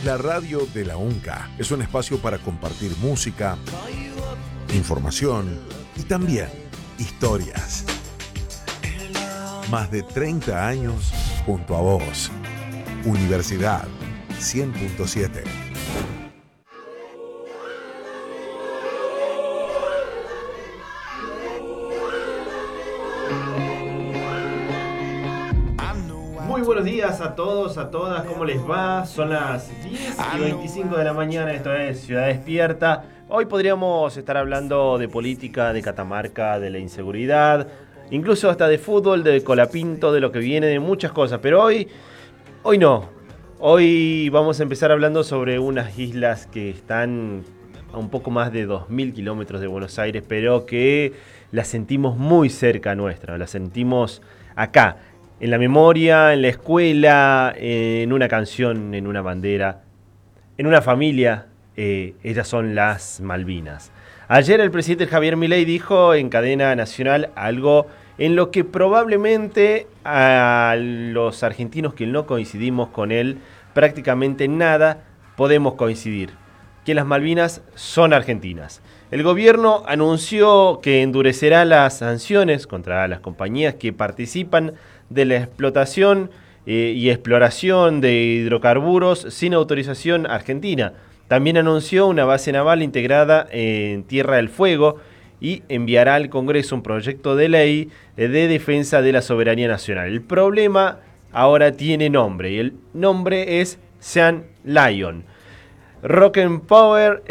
La radio de la UNCA es un espacio para compartir música, información y también historias. Más de 30 años junto a vos. Universidad 100.7. Muy buenos días a todos, a todas, ¿cómo les va? Son las 10:25 de la mañana, esto es Ciudad Despierta. Hoy podríamos estar hablando de política, de Catamarca, de la inseguridad, incluso hasta de fútbol, de Colapinto, de lo que viene, de muchas cosas. Pero hoy no. Hoy vamos a empezar hablando sobre unas islas que están a un poco más de 2.000 kilómetros de Buenos Aires, pero que las sentimos muy cerca nuestra, las sentimos acá. En la memoria, en la escuela, en una canción, en una bandera, en una familia, ellas son las Malvinas. Ayer el presidente Javier Milei dijo en cadena nacional algo en lo que probablemente a los argentinos que no coincidimos con él, prácticamente nada podemos coincidir, que las Malvinas son argentinas. El gobierno anunció que endurecerá las sanciones contra las compañías que participan de la explotación y exploración de hidrocarburos sin autorización argentina. También anunció una base naval integrada en Tierra del Fuego y enviará al Congreso un proyecto de ley de defensa de la soberanía nacional. El problema ahora tiene nombre y el nombre es Sean Lion. Rock and Power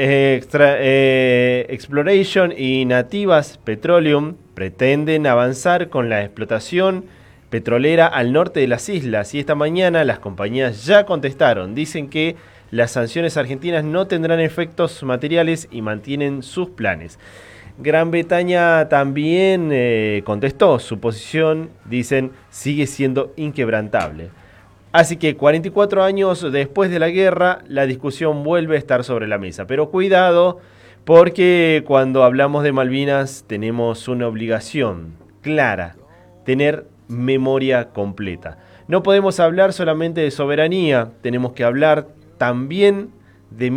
Exploration y Nativas Petroleum pretenden avanzar con la explotación petrolera al norte de las islas y esta mañana las compañías ya contestaron. Dicen que las sanciones argentinas no tendrán efectos materiales y mantienen sus planes. Gran Bretaña también contestó. Su posición, dicen, sigue siendo inquebrantable. Así que 44 años después de la guerra, la discusión vuelve a estar sobre la mesa. Pero cuidado, porque cuando hablamos de Malvinas tenemos una obligación clara, tener memoria completa. No podemos hablar solamente de soberanía, tenemos que hablar también de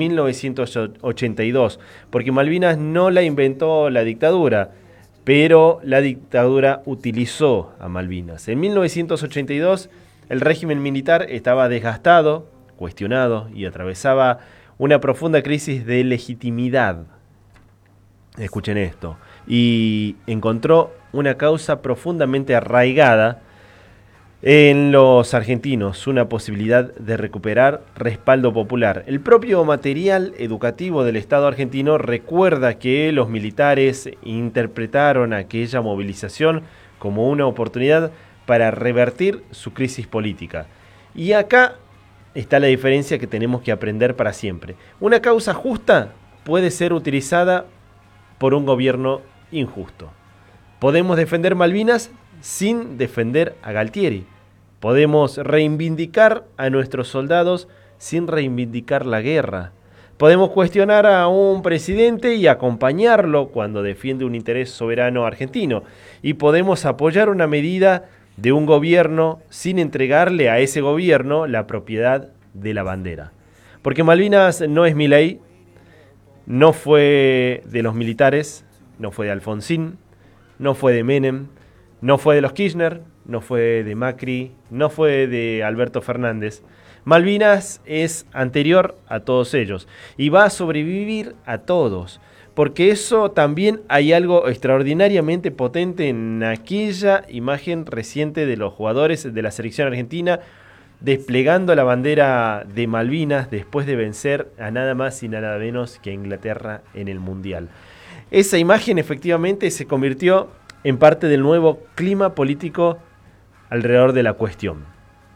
1982, porque Malvinas no la inventó la dictadura, pero la dictadura utilizó a Malvinas. En 1982 el régimen militar estaba desgastado, cuestionado y atravesaba una profunda crisis de legitimidad. Escuchen esto. Y encontró una causa profundamente arraigada en los argentinos, una posibilidad de recuperar respaldo popular. El propio material educativo del Estado argentino recuerda que los militares interpretaron aquella movilización como una oportunidad para revertir su crisis política. Y acá está la diferencia que tenemos que aprender para siempre. Una causa justa puede ser utilizada por un gobierno injusto. Podemos defender Malvinas sin defender a Galtieri. Podemos reivindicar a nuestros soldados sin reivindicar la guerra. Podemos cuestionar a un presidente y acompañarlo cuando defiende un interés soberano argentino. Y podemos apoyar una medida de un gobierno sin entregarle a ese gobierno la propiedad de la bandera. Porque Malvinas no es Milei, no fue de los militares, no fue de Alfonsín, no fue de Menem, no fue de los Kirchner, no fue de Macri, no fue de Alberto Fernández. Malvinas es anterior a todos ellos y va a sobrevivir a todos, porque eso también hay algo extraordinariamente potente en aquella imagen reciente de los jugadores de la selección argentina desplegando la bandera de Malvinas después de vencer a nada más y nada menos que a Inglaterra en el Mundial. Esa imagen efectivamente se convirtió en parte del nuevo clima político alrededor de la cuestión.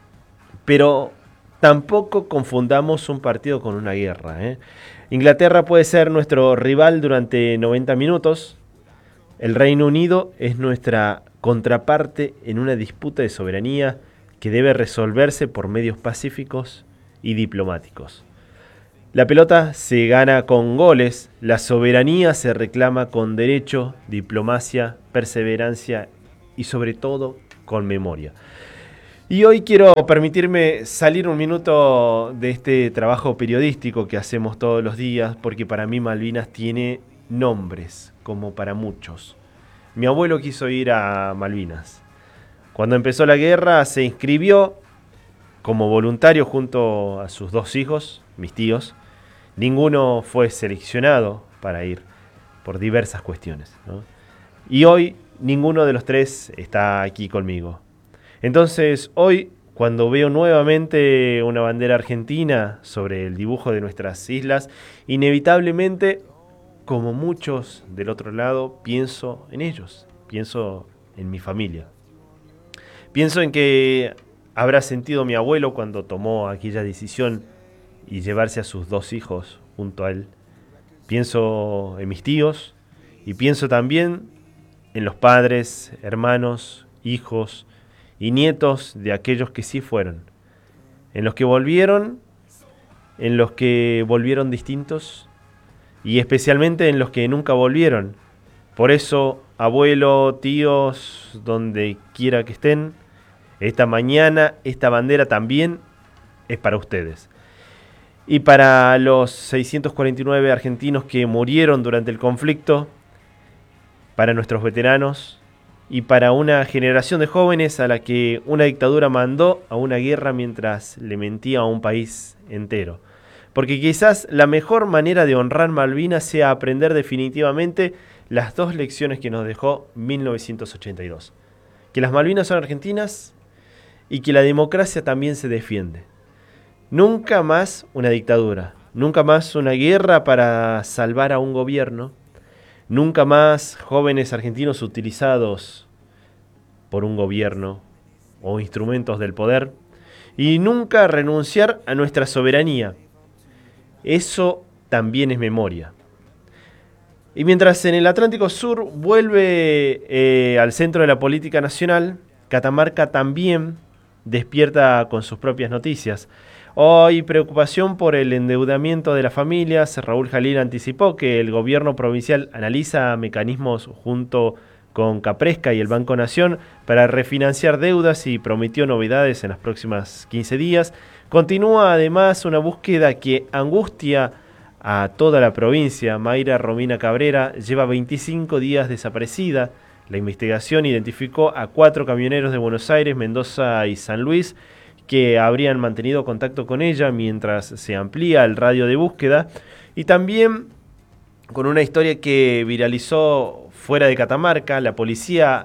Pero tampoco confundamos un partido con una guerra, Inglaterra puede ser nuestro rival durante 90 minutos. El Reino Unido es nuestra contraparte en una disputa de soberanía que debe resolverse por medios pacíficos y diplomáticos. La pelota se gana con goles, la soberanía se reclama con derecho, diplomacia, perseverancia y sobre todo con memoria. Y hoy quiero permitirme salir un minuto de este trabajo periodístico que hacemos todos los días, porque para mí Malvinas tiene nombres, como para muchos. Mi abuelo quiso ir a Malvinas. Cuando empezó la guerra se inscribió como voluntario junto a sus 2 hijos, mis tíos. Ninguno fue seleccionado para ir por diversas cuestiones, ¿no? Y hoy ninguno de los 3 está aquí conmigo. Entonces hoy, cuando veo nuevamente una bandera argentina sobre el dibujo de nuestras islas, inevitablemente, como muchos del otro lado, pienso en ellos, pienso en mi familia. Pienso en que habrá sentido mi abuelo cuando tomó aquella decisión y llevarse a sus 2 hijos junto a él. Pienso en mis tíos y pienso también en los padres, hermanos, hijos y nietos de aquellos que sí fueron, en los que volvieron distintos y especialmente en los que nunca volvieron. Por eso, abuelo, tíos, donde quiera que estén, esta mañana esta bandera también es para ustedes. Y para los 649 argentinos que murieron durante el conflicto, para nuestros veteranos, y para una generación de jóvenes a la que una dictadura mandó a una guerra mientras le mentía a un país entero. Porque quizás la mejor manera de honrar Malvinas sea aprender definitivamente las 2 lecciones que nos dejó 1982. Que las Malvinas son argentinas y que la democracia también se defiende. Nunca más una dictadura, nunca más una guerra para salvar a un gobierno. Nunca más jóvenes argentinos utilizados por un gobierno o instrumentos del poder. Y nunca renunciar a nuestra soberanía. Eso también es memoria. Y mientras en el Atlántico Sur vuelve al centro de la política nacional, Catamarca también despierta con sus propias noticias. Hoy preocupación por el endeudamiento de las familias. Raúl Jalil anticipó que el gobierno provincial analiza mecanismos junto con Capresca y el Banco Nación para refinanciar deudas y prometió novedades en las próximas 15 días. Continúa además una búsqueda que angustia a toda la provincia. Mayra Romina Cabrera lleva 25 días desaparecida. La investigación identificó a 4 camioneros de Buenos Aires, Mendoza y San Luis que habrían mantenido contacto con ella mientras se amplía el radio de búsqueda, y también con una historia que viralizó fuera de Catamarca. La policía,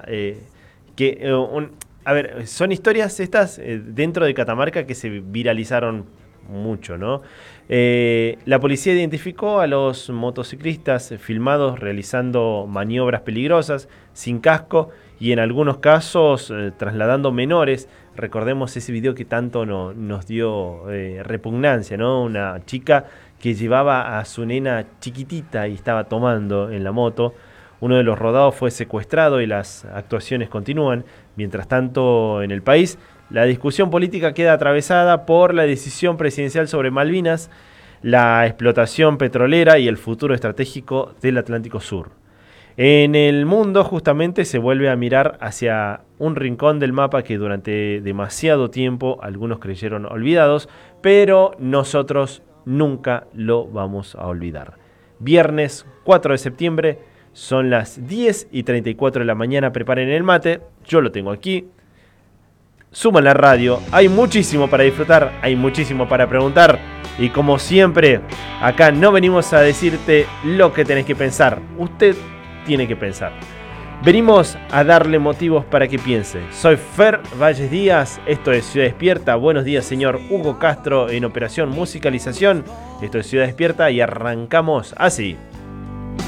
son historias estas dentro de Catamarca que se viralizaron mucho, ¿no? La policía identificó a los motociclistas filmados realizando maniobras peligrosas, sin casco y en algunos casos trasladando menores. Recordemos ese video que tanto nos dio repugnancia, ¿no? Una chica que llevaba a su nena chiquitita y estaba tomando en la moto. Uno de los rodados fue secuestrado y las actuaciones continúan. Mientras tanto, en el país, la discusión política queda atravesada por la decisión presidencial sobre Malvinas, la explotación petrolera y el futuro estratégico del Atlántico Sur. En el mundo justamente se vuelve a mirar hacia un rincón del mapa que durante demasiado tiempo algunos creyeron olvidados, pero nosotros nunca lo vamos a olvidar. Viernes 4 de septiembre, son las 10:34 de la mañana, preparen el mate, yo lo tengo aquí. Suman la radio, hay muchísimo para disfrutar, hay muchísimo para preguntar. Y como siempre, acá no venimos a decirte lo que tenés que pensar. Usted tiene que pensar. Venimos a darle motivos para que piense. Soy Fer Valles Díaz, esto es Ciudad Despierta. Buenos días, señor Hugo Castro en operación musicalización. Esto es Ciudad Despierta y arrancamos así.